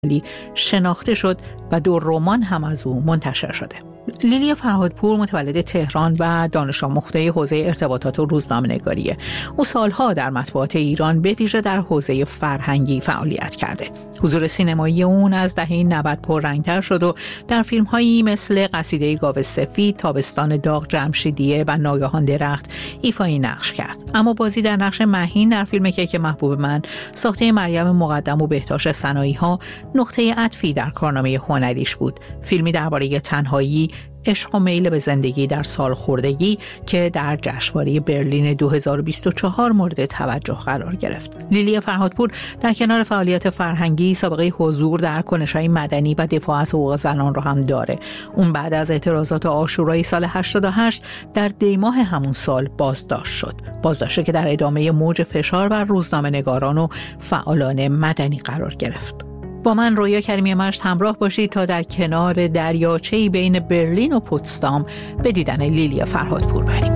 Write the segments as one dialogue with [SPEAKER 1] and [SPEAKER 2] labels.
[SPEAKER 1] شناخته شد و 2 رمان هم از او منتشر شده. لیلی فرهادپور متولد تهران و دانش آموخته حوزه ارتباطات و روزنامه‌نگاریه. او سالها در مطبوعات ایران به ویژه در حوزه فرهنگی فعالیت کرده. حضور سینمایی اون از دهه 90 پررنگ‌تر شد و در فیلم‌هایی مثل قصیده گاو سفید، تابستان داغ جمشیدیه و ناگهان درخت ایفای نقش کرد. اما بازی در نقش مهین در فیلم کیک محبوب من، ساخته مریم مقدم و بهتاش سنایی‌ها، نقطه عطفی در کارنامه هنریش بود. فیلمی درباره تنهایی، عشق و میل به زندگی در سالخوردگی که در جشنواره برلین 2024 مورد توجه قرار گرفت. لیلی فرهادپور در کنار فعالیت فرهنگی سابقه حضور در کنش‌های مدنی و دفاع از حقوق زنان را هم داره. اون بعد از اعتراضات عاشورای سال 88 در دیماه همون سال بازداشت شد. بازداشتی که در ادامه موج فشار بر روزنامه‌نگاران و فعالان مدنی قرار گرفت. با من رویا کریمی مشت همراه باشید تا در کنار دریاچه‌ای بین برلین و پوتسدام به دیدن لیلی فرهادپور بریم.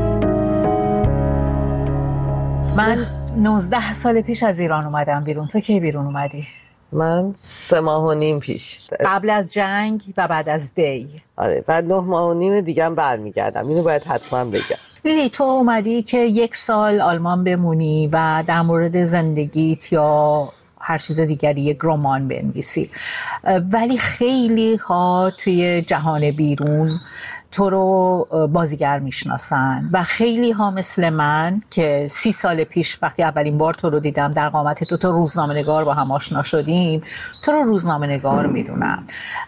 [SPEAKER 1] من 19 سال پیش از ایران اومدم بیرون. تو کی بیرون اومدی؟
[SPEAKER 2] من 3 ماه و نیم پیش.
[SPEAKER 1] قبل از جنگ و بعد از دی.
[SPEAKER 2] آره، بعد 9 ماه و نیم دیگه هم برمیگردم. اینو باید حتما بگم.
[SPEAKER 1] لیلی، تو اومدی که 1 سال آلمان بمونی و در مورد زندگیت یا هر چیز دیگری یک رمان بنویسی، ولی خیلی ها توی جهان بیرون تو رو بازیگر میشناسن و خیلی ها مثل من که 30 سال پیش وقتی اولین بار تو رو دیدم در قامت تو تا روزنامه‌نگار با هم آشنا شدیم، تو رو روزنامه‌نگار میدونن.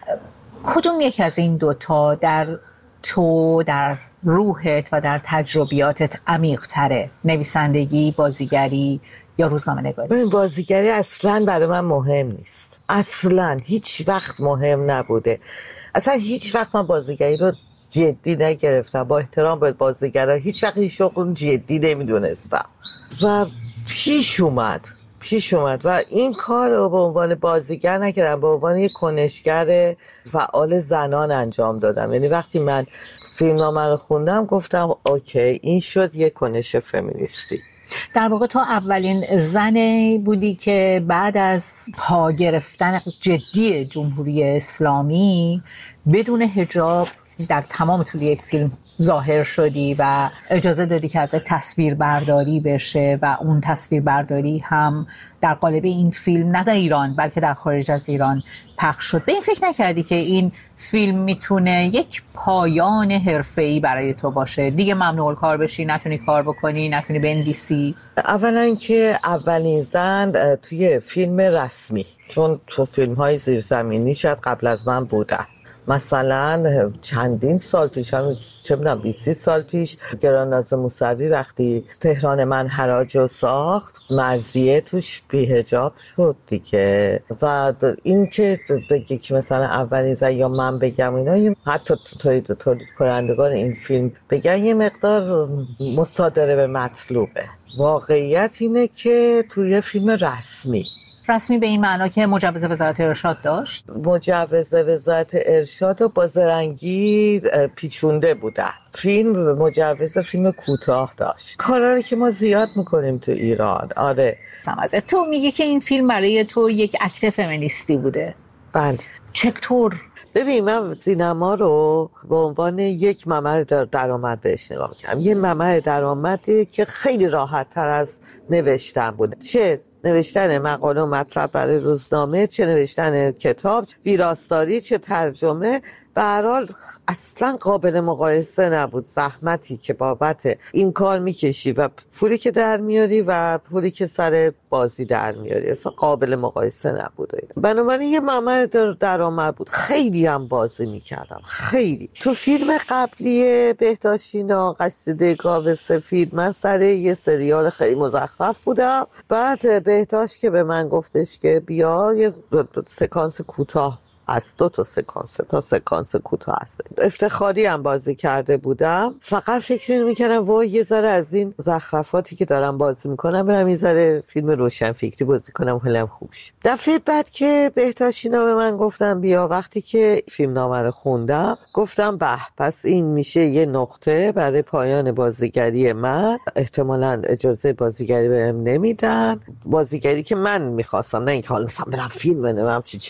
[SPEAKER 1] کدوم یک از این دوتا در تو، در روحت و در تجربیاتت عمیق تره؟ نویسندگی، بازیگری یا روزنامه‌نگاری؟
[SPEAKER 2] بازیگری اصلا برای من مهم نیست. اصلا هیچ وقت مهم نبوده. اصلا هیچ وقت من بازیگری رو جدی نگرفتم. با احترام به بازیگرا هیچ وقت این شغل جدی نمیدونستم و پیش اومد و این کار رو به عنوان بازیگر نکردم، به عنوان یک کنشگر فعال زنان انجام دادم. یعنی وقتی من فیلمنامه رو خوندم گفتم اوکی، این شد یک کنش فمینیستی.
[SPEAKER 1] در واقع تو اولین زنی بودی که بعد از پا گرفتن جدی جمهوری اسلامی بدون حجاب در تمام طول یک فیلم ظاهر شدی و اجازه دادی که از تصویر برداری بشه و اون تصویر برداری هم در قالب این فیلم نه در ایران بلکه در خارج از ایران پخش شد. به این فکر نکردی که این فیلم میتونه یک پایان حرفه‌ای برای تو باشه؟ دیگه ممنوع الکار بشی، نتونی کار بکنی، نتونی بنویسی؟
[SPEAKER 2] اولا که اولین زن توی فیلم رسمی، چون تو فیلم‌های زیرزمینی شاید قبل از من بودن. مثلا چندین سال پیش، هم چه می‌دونم 20 سال پیش، گرانناز موسوی وقتی تهران من حراج رو ساخت، مرضیه توش بی‌حجاب شد دیگه. و این که بگی که مثلا اولین زن یا من بگم اینا، حتی تولید کنندگان این فیلم بگن، یه مقدار مصادره به مطلوبه. واقعیت اینه که توی فیلم رسمی
[SPEAKER 1] به این معنا که مجوز وزارت ارشاد داشت؟
[SPEAKER 2] مجوز وزارت ارشاد رو با زرنگی پیچونده بودن. فیلم مجوز فیلم کوتاه داشت. کارایی که ما زیاد میکنیم تو ایران. آره.
[SPEAKER 1] تو میگی که این فیلم برای تو یک اکت فمینیستی بوده.
[SPEAKER 2] بله.
[SPEAKER 1] چطور؟
[SPEAKER 2] ببین، من سینما رو به عنوان یک ممر درآمد بهش نگاه میکنم. یه ممر درآمدی که خیلی راحت تر از نوشتن بوده. چه نوشتن مقاله و مطلب برای روزنامه، چه نوشتن کتاب، ویراستاری، چه ترجمه. به هر حال اصلا قابل مقایسه نبود زحمتی که بابت این کار میکشی و پولی که در میاری و پولی که سر بازی در میاری، اصلا قابل مقایسه نبود. بنابراین یه ممر درآمد بود. خیلی هم بازی میکردم، خیلی. تو فیلم قبلی بهداشتینا، قصیده گاو سفید، من سر یه سریال خیلی مزخرف بودم. بعد بهداشت که به من گفتش که بیا یه سکانس کوتاه هست، 2 تا سکانس، 3 تا سکانس کوتاه هست. افتخاری هم بازی کرده بودم. فقط فکر می‌کردم وای یه ذره از این زخرفاتی که دارم بازی میکنم برم یه ذره فیلم روشنفکری بازی کنم حالم خوب شه. دفعه بعد که بهداشتینا به من گفتم بیا، وقتی که فیلم نامه رو خوندم گفتم به پس این میشه یه نقطه برای پایان بازیگری من. احتمالاً اجازه بازیگری بهم نمیدن، بازیگری که من میخواستم، نه اینکه حالا مثلا برم فیلم بنویسم چی